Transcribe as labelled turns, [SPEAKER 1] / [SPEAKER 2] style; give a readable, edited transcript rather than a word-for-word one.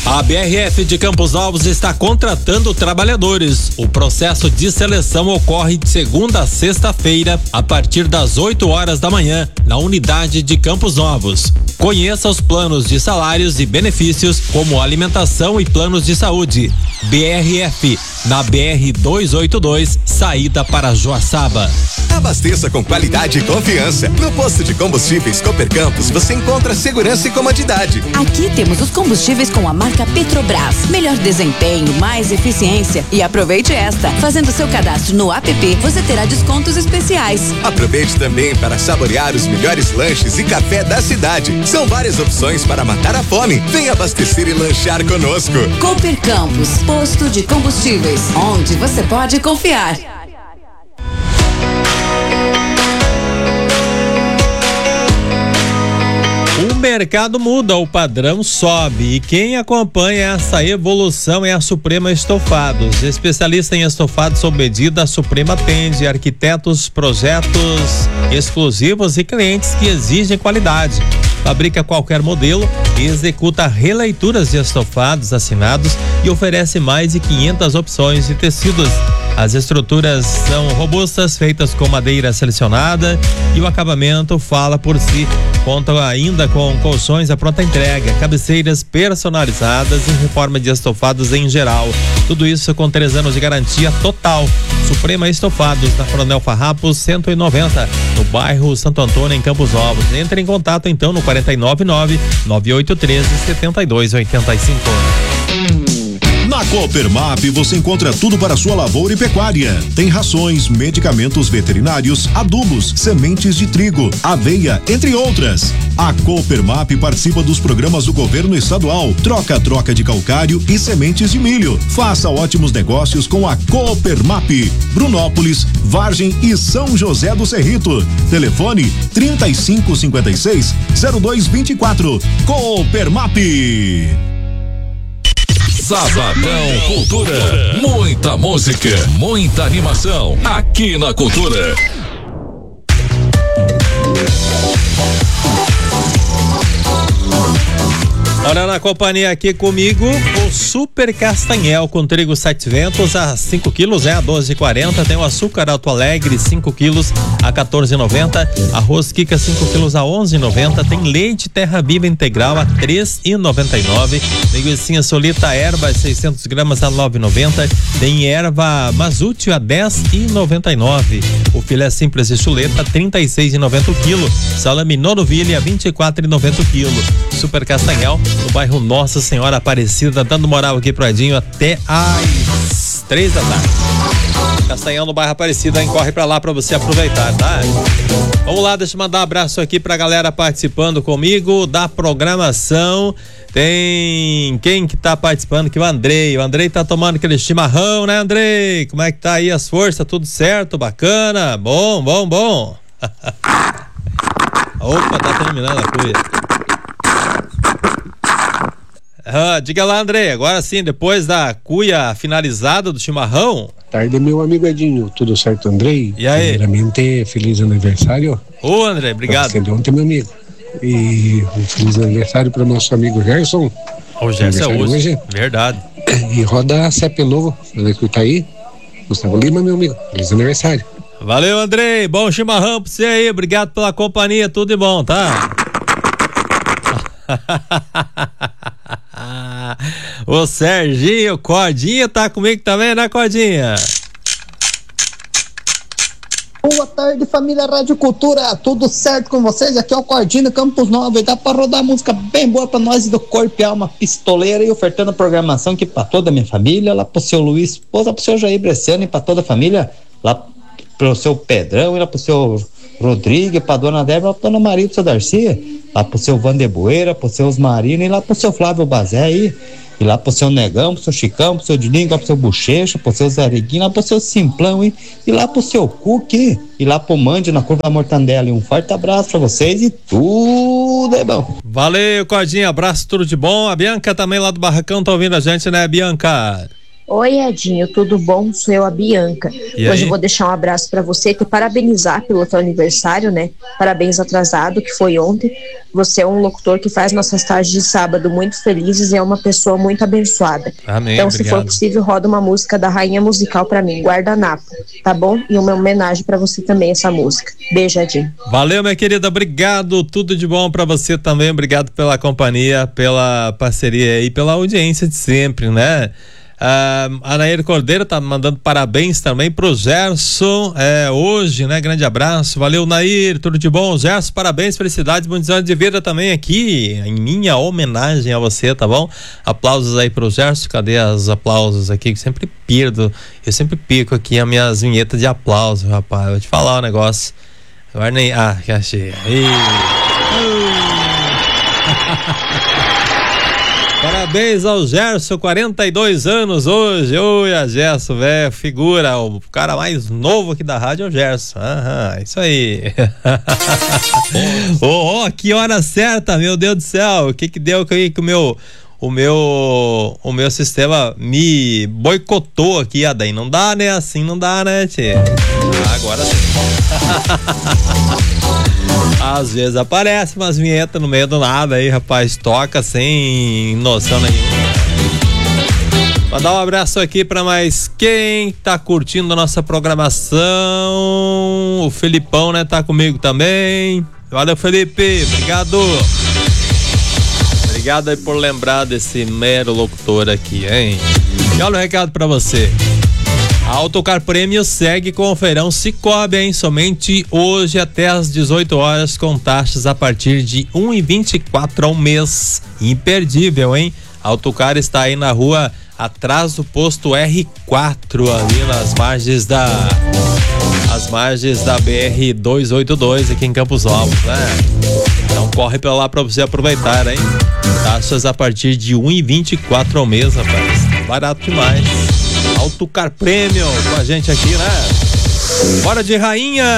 [SPEAKER 1] A BRF de Campos Novos está contratando trabalhadores. O processo de seleção ocorre de segunda a sexta-feira, a partir das 8 horas da manhã, na unidade de Campos Novos. Conheça os planos de salários e benefícios, como alimentação e planos de saúde. BRF, na BR 282, saída para Joaçaba.
[SPEAKER 2] Abasteça com qualidade e confiança. No posto de combustíveis Cooper Campos você encontra segurança e comodidade.
[SPEAKER 3] Aqui temos os combustíveis com a marca Petrobras. Melhor desempenho, mais eficiência. E aproveite esta. Fazendo seu cadastro no app, você terá descontos especiais.
[SPEAKER 2] Aproveite também para saborear os melhores lanches e café da cidade. São várias opções para matar a fome. Venha abastecer e lanchar conosco.
[SPEAKER 3] Cooper Campos, posto de combustíveis, onde você pode confiar.
[SPEAKER 4] O mercado muda, o padrão sobe e quem acompanha essa evolução é a Suprema Estofados. Especialista em estofados sob medida, a Suprema atende arquitetos, projetos exclusivos e clientes que exigem qualidade. Fabrica qualquer modelo e executa releituras de estofados assinados e oferece mais de 500 opções de tecidos. As estruturas são robustas, feitas com madeira selecionada e o acabamento fala por si. Conta ainda com colchões à pronta entrega, cabeceiras personalizadas e reforma de estofados em geral. Tudo isso com 3 anos de garantia total. Suprema Estofados, na Coronel Farrapos 190, no bairro Santo Antônio, em Campos Novos. Entre em contato então no 499-9813-7285.
[SPEAKER 5] Na Coopermap você encontra tudo para sua lavoura e pecuária. Tem rações, medicamentos veterinários, adubos, sementes de trigo, aveia, entre outras. A Coopermap participa dos programas do governo estadual, troca de calcário e sementes de milho. Faça ótimos negócios com a Coopermap. Brunópolis, Vargem e São José do Cerrito. Telefone 3556-0224. Coopermap.
[SPEAKER 6] Sabadão Cultura. Muita música, muita animação aqui na Cultura.
[SPEAKER 4] Olha na companhia aqui comigo, o Super Castanhel com trigo 700 a 5 quilos, a 12,40. Tem o açúcar Alto Alegre 5 quilos a 14,90. Arroz Kika 5 quilos a 11,90. Tem leite Terra Viva integral a 3,99. Linguiça Solita erva 600 gramas a 9,90. Tem erva Mazute a 10,99. O filé simples de chuleta 36,90 o quilo. Salame Noroville a 24,90 o quilo. Super Castanhel no bairro Nossa Senhora Aparecida, dando moral aqui pro Edinho até às 3 da tarde. Castanhal no bairro Aparecida, hein? Corre pra lá pra você aproveitar, tá? Vamos lá, deixa eu mandar um abraço aqui pra galera participando comigo da programação. Tem quem que tá participando aqui? O Andrei tá tomando aquele chimarrão, né, Andrei? Como é que tá aí as forças? Tudo certo? Bacana? Bom. Opa, tá terminando a cuia. Diga lá, André, agora sim, depois da cuia finalizada do chimarrão.
[SPEAKER 7] Tarde, meu amigo Edinho, tudo certo, Andrei?
[SPEAKER 4] E aí?
[SPEAKER 7] Primeiramente, feliz aniversário.
[SPEAKER 4] Ô, André, obrigado.
[SPEAKER 7] Você de ontem, meu amigo. E um feliz aniversário para o nosso amigo Gerson.
[SPEAKER 4] O Gerson é hoje. Verdade.
[SPEAKER 7] E roda a CEP Novo, que tá aí. Gustavo Lima, meu amigo, feliz aniversário.
[SPEAKER 4] Valeu, Andrei, bom chimarrão pra você aí, obrigado pela companhia, tudo de bom, tá? O Serginho, Cordinha tá comigo também, né, Cordinha?
[SPEAKER 8] Boa tarde, família Rádio Cultura, tudo certo com vocês? Aqui é o Cordinho, Campos Novos, e dá pra rodar música bem boa pra nós do Corpo e Alma Pistoleira, e ofertando programação aqui pra toda a minha família, lá pro seu Luiz Esposa, pro seu Jair Bresciano e pra toda a família, lá pro seu Pedrão e lá pro seu Rodrigo, pra dona Débora, pra dona Maria, pro seu Darcy, lá pro seu Vandeboeira, pro seu Osmarino e lá pro seu Flávio Bazé aí, e lá pro seu Negão, pro seu Chicão, pro seu Dininho, lá pro seu Bochecha, pro seu Zareguinho, lá pro seu Simplão e lá pro seu Cookie, e lá pro Mande na Curva da Mortandela. E um forte abraço pra vocês e tudo é bom.
[SPEAKER 4] Valeu, Cordinha, abraço, tudo de bom. A Bianca também lá do Barracão tá ouvindo a gente, né, Bianca?
[SPEAKER 9] Oi, Edinho, tudo bom? Sou eu, a Bianca.
[SPEAKER 4] E
[SPEAKER 9] Hoje
[SPEAKER 4] aí?
[SPEAKER 9] eu vou deixar um abraço pra você, te parabenizar pelo teu aniversário, né? Parabéns atrasado, que foi ontem. Você é um locutor que faz nossas tardes de sábado muito felizes e é uma pessoa muito abençoada.
[SPEAKER 4] Amém,
[SPEAKER 9] Então, se for
[SPEAKER 4] obrigado.
[SPEAKER 9] possível, roda uma música da Rainha Musical pra mim, Guardanapo, tá bom? E uma homenagem pra você também, essa música. Beijo, Edinho.
[SPEAKER 4] Valeu, minha querida, obrigado, tudo de bom pra você também, obrigado pela companhia, pela parceria e pela audiência de sempre, né? A Nair Cordeiro tá mandando parabéns também pro Gerson, hoje, né? Grande abraço, valeu, Nair, tudo de bom. Gerson, parabéns, felicidades, muitos anos de vida também aqui, em minha homenagem a você, tá bom? Aplausos aí pro Gerson, cadê os aplausos aqui? Eu sempre pico aqui as minhas vinhetas de aplauso, rapaz, vou te falar um negócio. Agora nem. Que achei. Parabéns ao Gerson, 42 anos hoje. Oi, a Gerson, velho, figura. O cara mais novo aqui da rádio é o Gerson. Isso aí. Que hora certa, meu Deus do céu. O que deu que o meu sistema me boicotou aqui, daí não dá, né? Assim não dá, né, tchê? Agora sim. Às vezes aparece umas vinhetas no meio do nada aí, rapaz, toca sem noção nenhuma. Mandar um abraço aqui pra mais quem tá curtindo a nossa programação. O Felipão, né, tá comigo também. Valeu, Felipe, obrigado. Obrigado aí por lembrar desse mero locutor aqui, hein? E olha o recado pra você. A Autocar Prêmio segue com o feirão Cicobi, hein? Somente hoje até às 18 horas com taxas a partir de 1,24 ao mês. Imperdível, hein? A Autocar está aí na rua atrás do posto R4, ali nas margens da BR 282 aqui em Campos Altos, né? Então corre pra lá pra você aproveitar, hein? Taxas a partir de 1,24 ao mês, rapaz. Barato demais. Autocar Premium com a gente aqui, né? Bora de Rainha!